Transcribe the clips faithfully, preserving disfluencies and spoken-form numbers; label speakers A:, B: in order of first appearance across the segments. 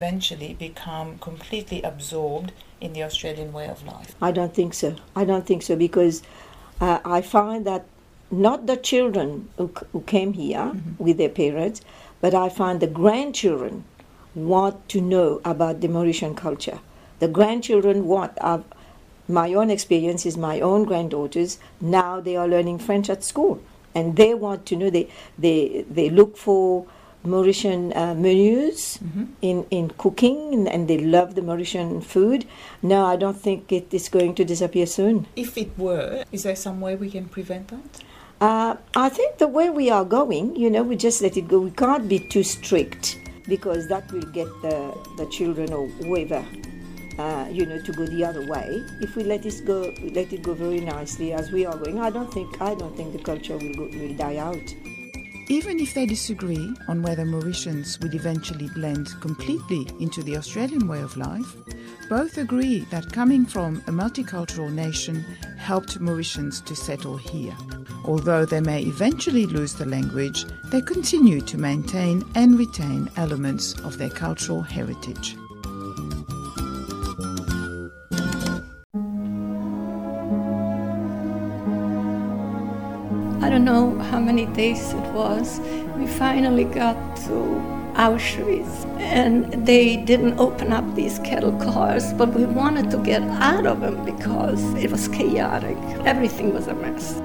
A: eventually become completely absorbed in the Australian way of life?
B: I don't think so. I don't think so because uh, I find that not the children who, who came here mm-hmm. with their parents, but I find the grandchildren want to know about the Mauritian culture. The grandchildren want, uh, my own experience is my own granddaughters, now they are learning French at school. And they want to know, they they, they look for Mauritian uh, menus mm-hmm. in, in cooking, and, and they love the Mauritian food. No, I don't think it is going to disappear soon.
A: If it were, is there some way we can prevent that?
B: Uh, I think the way we are going, you know, we just let it go. We can't be too strict because that will get the, the children or whoever, uh, you know, to go the other way. If we let it go, let it go very nicely as we are going, I don't think I don't think the culture will go, will die out.
C: Even if they disagree on whether Mauritians will eventually blend completely into the Australian way of life, both agree that coming from a multicultural nation helped Mauritians to settle here. Although they may eventually lose the language, they continue to maintain and retain elements of their cultural heritage.
D: I don't know how many days it was. We finally got to Auschwitz, and they didn't open up these cattle cars, but we wanted to get out of them because it was chaotic. Everything was a mess.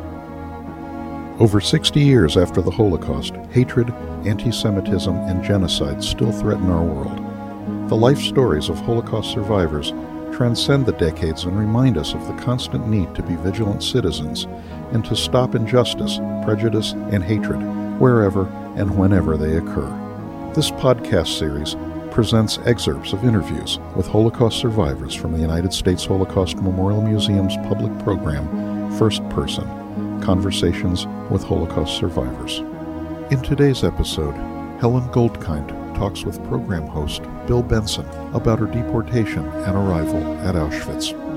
E: Over sixty years after the Holocaust, hatred, anti-Semitism, and genocide still threaten our world. The life stories of Holocaust survivors transcend the decades and remind us of the constant need to be vigilant citizens and to stop injustice, prejudice, and hatred wherever and whenever they occur. This podcast series presents excerpts of interviews with Holocaust survivors from the United States Holocaust Memorial Museum's public program, First Person, Conversations with Holocaust Survivors. In today's episode, Helen Goldkind talks with program host Bill Benson about her deportation and arrival at Auschwitz.